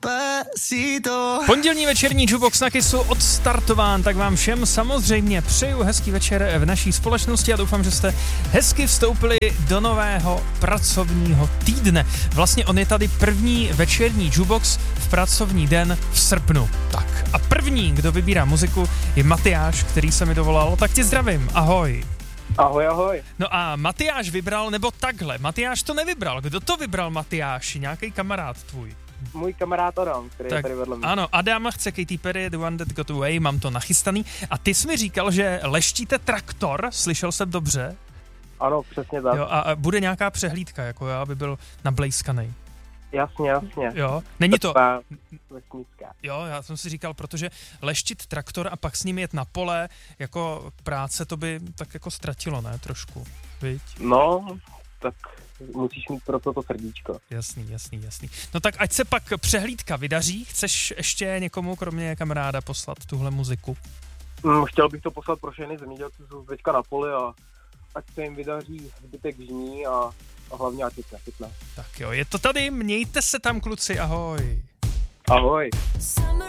Pondělní večerní jukebox na Kissu odstartován, tak vám všem samozřejmě přeju hezký večer v naší společnosti a doufám, že jste hezky vstoupili do nového pracovního týdne. Vlastně on je tady první večerní jukebox v pracovní den v srpnu. Tak a první, kdo vybírá muziku, je Matyáš, který se mi dovolal, tak tě zdravím, ahoj. Ahoj, ahoj. No a Matyáš vybral, nebo takhle, Matyáš to nevybral, kdo to vybral, Matyáši, nějaký kamarád tvůj? Můj kamarád Adam, který tak, je tady vedle mě. Ano, Adam chce Katy Perry, The One That Got Away, mám to nachystaný. A ty jsi mi říkal, že leštíte traktor, slyšel jsem dobře? Ano, přesně tak. Jo, a bude nějaká přehlídka, jako já, aby byl nablejskanej. Jasně. Jo, není to... Vesnická. Jo, já jsem si říkal, protože leštit traktor a pak s ním jet na pole, jako práce, to by tak jako ztratilo, ne, trošku, viď? No, tak musíš mít pro to srdíčko. Jasný. No tak ať se pak přehlídka vydaří, chceš ještě někomu, kromě kamaráda, poslat tuhle muziku? Chtěl bych to poslat pro všechny zemědělci, co jsou teďka na poli a ať se jim vydaří zbytek žní a hlavně ať je chytne. Tak jo, je to tady, mějte se tam, kluci, ahoj. Ahoj.